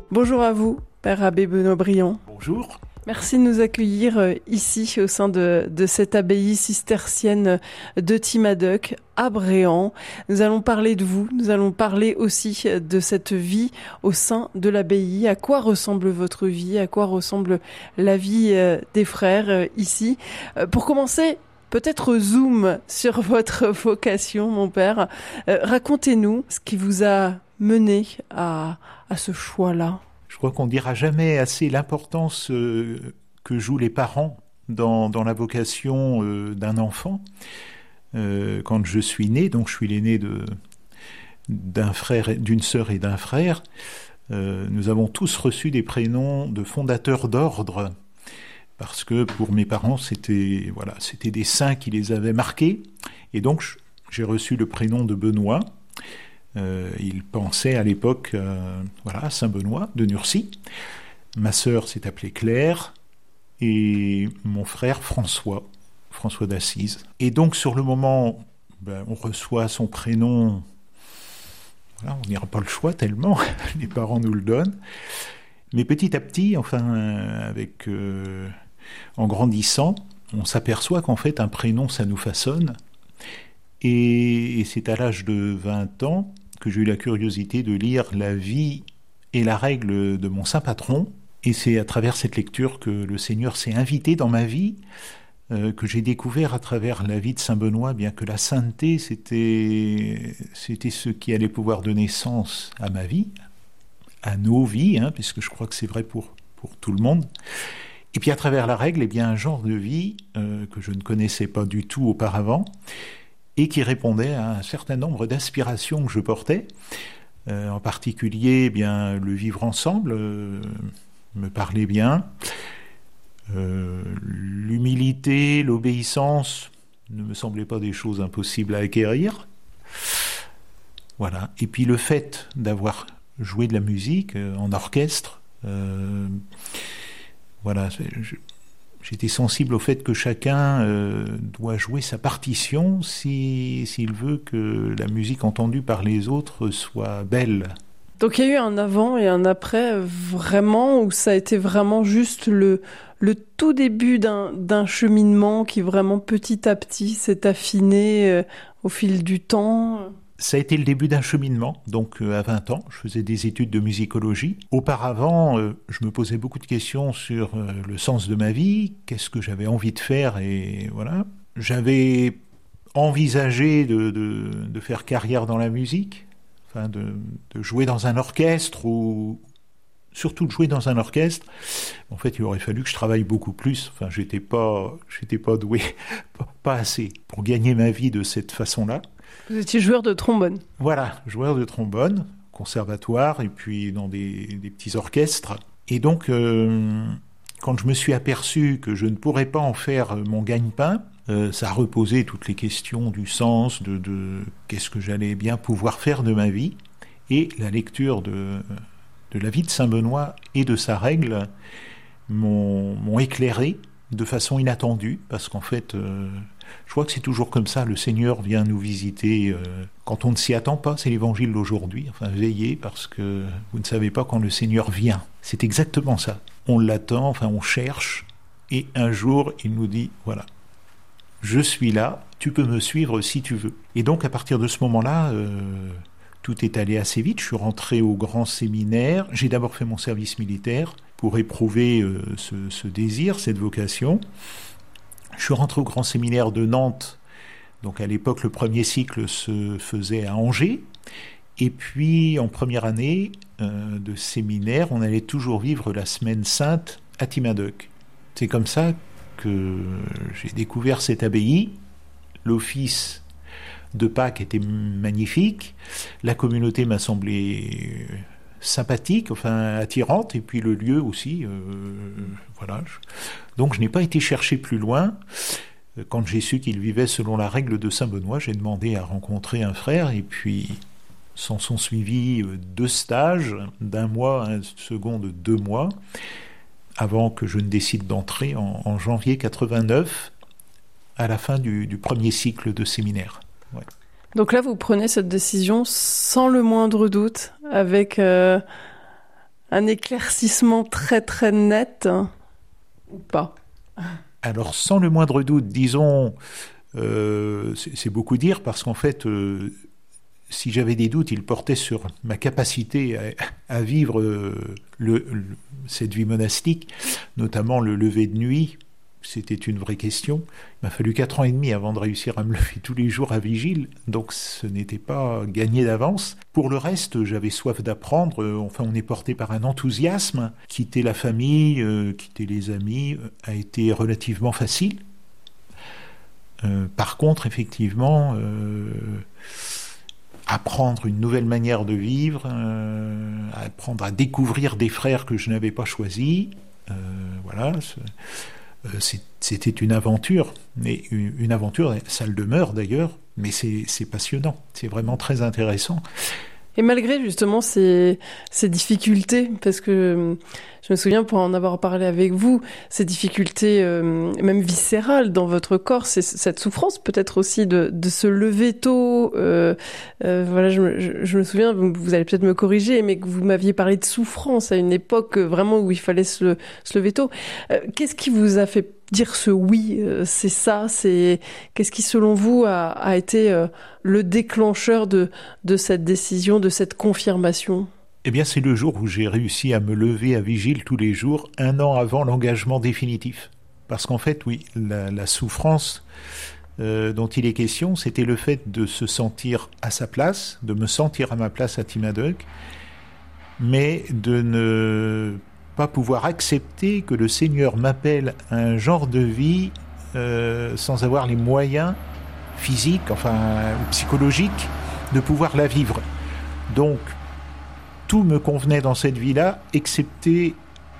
Bonjour à vous, Père Abbé Benoît Briand. Bonjour. Merci de nous accueillir ici au sein de cette abbaye cistercienne de Timaduc à Bréant. Nous allons parler de vous, nous allons parler aussi de cette vie au sein de l'abbaye. À quoi ressemble votre vie? À quoi ressemble la vie des frères ici? Pour commencer, peut-être zoom sur votre vocation, mon père. Racontez-nous ce qui vous a mené à ce choix-là. Je crois qu'on ne dira jamais assez l'importance que jouent les parents dans la vocation d'un enfant. Quand je suis né, donc je suis l'aîné d'un frère, d'une sœur et d'un frère, nous avons tous reçu des prénoms de fondateurs d'ordre, parce que pour mes parents, c'était des saints qui les avaient marqués, et donc j'ai reçu le prénom de Benoît. Il pensait à l'époque à Saint-Benoît de Nursie. Ma sœur s'est appelée Claire et mon frère François d'Assise. Et donc sur le moment, on reçoit son prénom, on n'ira pas le choix tellement, les parents nous le donnent. Mais petit à petit, en grandissant, on s'aperçoit qu'en fait un prénom ça nous façonne. Et c'est à l'âge de 20 ans que j'ai eu la curiosité de lire la vie et la règle de mon saint patron. Et c'est à travers cette lecture que le Seigneur s'est invité dans ma vie, que j'ai découvert à travers la vie de Saint Benoît, bien que la sainteté, c'était ce qui allait pouvoir donner sens à ma vie, à nos vies, puisque je crois que c'est vrai pour tout le monde. Et puis à travers la règle, un genre de vie que je ne connaissais pas du tout auparavant, et qui répondait à un certain nombre d'aspirations que je portais. En particulier, le vivre ensemble me parlait bien. L'humilité, l'obéissance ne me semblaient pas des choses impossibles à acquérir. Voilà. Et puis le fait d'avoir joué de la musique en orchestre, j'étais sensible au fait que chacun doit jouer sa partition s'il veut que la musique entendue par les autres soit belle. Donc il y a eu un avant et un après, vraiment, où ça a été vraiment juste le tout début d'un cheminement qui vraiment petit à petit s'est affiné au fil du temps. Ça a été le début d'un cheminement, donc à 20 ans, je faisais des études de musicologie. Auparavant, je me posais beaucoup de questions sur le sens de ma vie, qu'est-ce que j'avais envie de faire, et voilà. J'avais envisagé de faire carrière dans la musique, de jouer dans un orchestre, ou surtout de jouer dans un orchestre. En fait, il aurait fallu que je travaille beaucoup plus, j'étais pas doué, pas assez, pour gagner ma vie de cette façon-là. Vous étiez joueur de trombone. Voilà, joueur de trombone, conservatoire, et puis dans des petits orchestres. Et donc, quand je me suis aperçu que je ne pourrais pas en faire mon gagne-pain, ça a reposé toutes les questions du sens, de qu'est-ce que j'allais bien pouvoir faire de ma vie. Et la lecture de la vie de Saint Benoît et de sa règle m'ont éclairé de façon inattendue, parce qu'en fait, je crois que c'est toujours comme ça, le Seigneur vient nous visiter quand on ne s'y attend pas, c'est l'évangile d'aujourd'hui, veillez, parce que vous ne savez pas quand le Seigneur vient. C'est exactement ça. On l'attend, on cherche, et un jour, il nous dit, voilà, je suis là, tu peux me suivre si tu veux. Et donc, à partir de ce moment-là, tout est allé assez vite. Je suis rentré au grand séminaire, j'ai d'abord fait mon service militaire, pour éprouver ce désir, cette vocation. Je suis rentré au grand séminaire de Nantes, donc à l'époque le premier cycle se faisait à Angers, et puis en première année de séminaire, on allait toujours vivre la semaine sainte à Timaduc. C'est comme ça que j'ai découvert cette abbaye. L'office de Pâques était magnifique, la communauté m'a semblé sympathique, attirante, et puis le lieu aussi, Donc je n'ai pas été chercher plus loin. Quand j'ai su qu'il vivait selon la règle de Saint Benoît, j'ai demandé à rencontrer un frère, et puis s'en sont suivis 2 stages d'1 mois, un second de 2 mois, avant que je ne décide d'entrer en janvier 89, à la fin du premier cycle de séminaire. Ouais. Donc là, vous prenez cette décision sans le moindre doute, avec un éclaircissement très très net, ou pas? Alors, sans le moindre doute, disons, c'est beaucoup dire parce qu'en fait, si j'avais des doutes, ils portaient sur ma capacité à vivre cette vie monastique, notamment le lever de nuit. C'était une vraie question. Il m'a fallu 4 ans et demi avant de réussir à me lever tous les jours à vigile, donc ce n'était pas gagné d'avance. Pour le reste, j'avais soif d'apprendre. Enfin, on est porté par un enthousiasme. Quitter la famille, quitter les amis a été relativement facile. Par contre, effectivement, apprendre une nouvelle manière de vivre, apprendre à découvrir des frères que je n'avais pas choisis, voilà. C'était une aventure, mais une aventure, ça le demeure d'ailleurs, mais c'est passionnant, c'est vraiment très intéressant. Et malgré justement ces difficultés, parce que je me souviens pour en avoir parlé avec vous, ces difficultés même viscérales dans votre corps, c'est cette souffrance peut-être aussi de se lever tôt. Voilà, je me souviens, vous allez peut-être me corriger, mais que vous m'aviez parlé de souffrance à une époque vraiment où il fallait se lever tôt. Qu'est-ce qui vous a fait dire ce oui, c'est ça, qu'est-ce qui selon vous a été le déclencheur de cette décision, de cette confirmation? Eh bien, c'est le jour où j'ai réussi à me lever à vigile tous les jours, 1 an avant l'engagement définitif. Parce qu'en fait, oui, la souffrance dont il est question, c'était le fait de se sentir à sa place, de me sentir à ma place à Timadoc, mais de ne pas pouvoir accepter que le Seigneur m'appelle à un genre de vie sans avoir les moyens physiques, enfin psychologiques, de pouvoir la vivre. Donc, tout me convenait dans cette vie-là, excepté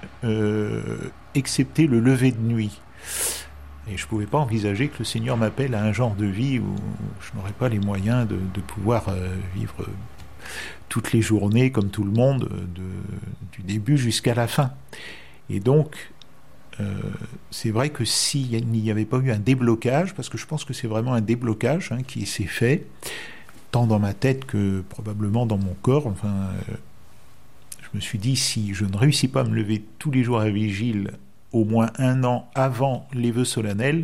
le lever de nuit. Et je ne pouvais pas envisager que le Seigneur m'appelle à un genre de vie où je n'aurais pas les moyens de pouvoir vivre toutes les journées comme tout le monde, du début jusqu'à la fin. Et donc, c'est vrai que s'il n'y avait pas eu un déblocage, parce que je pense que c'est vraiment un déblocage qui s'est fait, tant dans ma tête que probablement dans mon corps, enfin... Je me suis dit, si je ne réussis pas à me lever tous les jours à vigile, au moins 1 an avant les vœux solennels,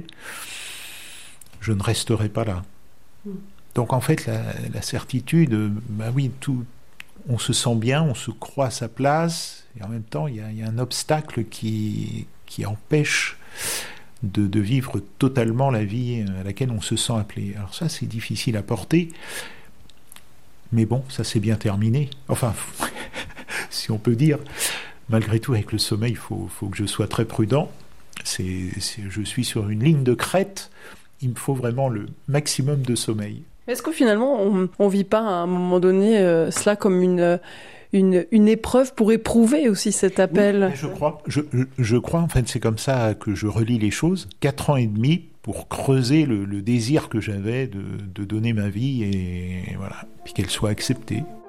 je ne resterai pas là. Donc en fait, la certitude, bah oui, on se sent bien, on se croit à sa place, et en même temps, il y a un obstacle qui empêche de vivre totalement la vie à laquelle on se sent appelé. Alors ça, c'est difficile à porter, mais bon, ça s'est bien terminé. Enfin... si on peut dire. Malgré tout, avec le sommeil, il faut que je sois très prudent. Je suis sur une ligne de crête. Il me faut vraiment le maximum de sommeil. Est-ce que finalement, on vit pas à un moment donné cela comme une épreuve pour éprouver aussi cet appel? Oui, je crois, en fait, c'est comme ça que je relis les choses. 4 ans et demi pour creuser le désir que j'avais de donner ma vie et voilà, puis qu'elle soit acceptée.